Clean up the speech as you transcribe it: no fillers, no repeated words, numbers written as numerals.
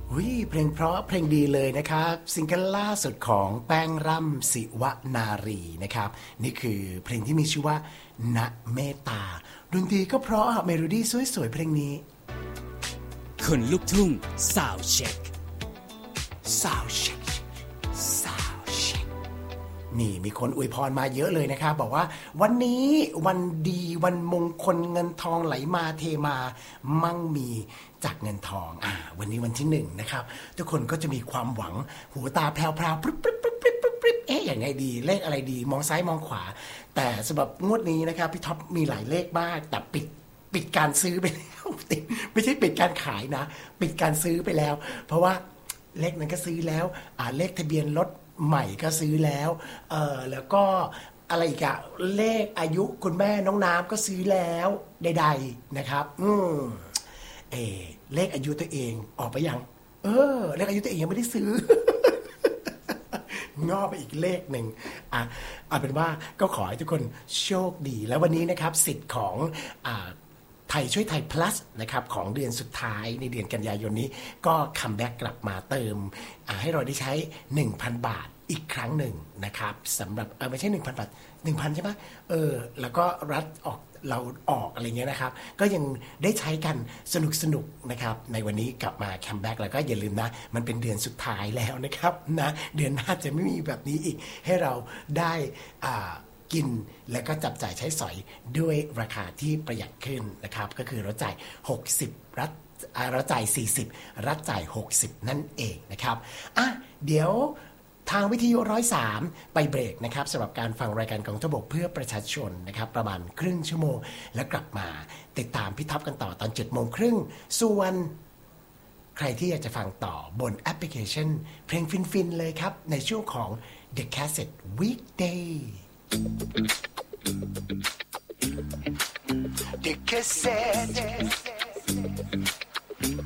เพลงเพราะเพลงดีเลยนะครับซิงเกิลล่าสุดของแป้งร่ำศิวนารีนะครับนี่คือเพลงที่มีชื่อว่าณเมตตาดนตรีก็เพราะเมโลดี้สวยๆเพลงนี้คนลุกทุ่งซาวเช็คนี่มีคนอวยพรมาเยอะเลยนะครับบอกว่าวันนี้วันดีวันมงคลเงินทองไหลมาเทมามั่งมีจากเงินทองวันนี้วันที่1นะครับทุกคนก็จะมีความหวังหูตาแพรวๆปริ๊บอย่างไงดีเลขอะไรดีมองซ้ายมองขวาแต่สำหรับงวดนี้นะครับพี่ท็อปมีหลายเลขมากแต่ปิดการซื้อไปแล้วไม่ใช่ปิดการขายนะปิดการซื้อไปแล้วเพราะว่าเลขนั้นก็ซื้อแล้วเลขทะเบียนรถใหม่ก็ซื้อแล้วแล้วก็อะไรอีกอะเลขอายุคุณแม่น้องน้ำก็ซื้อแล้วใดๆนะครับเลขอายุตัวเองออกไปยังเลขอายุตัวเองยังไม่ได้ซื้อ งอไปอีกเลขหนึ่งเอาเป็นว่าก็ขอให้ทุกคนโชคดีแล้ววันนี้นะครับสิทธิ์ของไทยช่วยไทย plus นะครับของเดือนสุดท้ายในเดือนกันยายนนี้ก็คัมแบ็กกลับมาเติมให้เราได้ใช้ 1,000 บาทอีกครั้งหนึ่งนะครับสำหรับไม่ใช่ 1,000 บาท 1,000 ใช่ปะแล้วก็รัฐออกเราออกอะไรเงี้ยนะครับก็ยังได้ใช้กันสนุกนะครับในวันนี้กลับมาคัมแบ็กแล้วก็อย่าลืมนะมันเป็นเดือนสุดท้ายแล้วนะครับนะเดือนหน้าจะไม่มีแบบนี้อีกให้เราได้กินแล้วก็จับจ่ายใช้สอยด้วยราคาที่ประหยัดขึ้นนะครับก็คือเราจ่าย60เราจ่าย40รัฐจ่าย60นั่นเองนะครับเดี๋ยวทางวิทยุ103ไปเบรกนะครับสำหรับการฟังรายการกองทัพบกเพื่อประชาชนนะครับประมาณครึ่งชั่วโมงแล้วกลับมาติดตามพี่ท็อปกันต่อตอน 7:30 ส่วนใครที่อยากจะฟังต่อบนแอปพลิเคชันเพลงฟินๆเลยครับในช่วงของ The Cassette Weekday The Cassette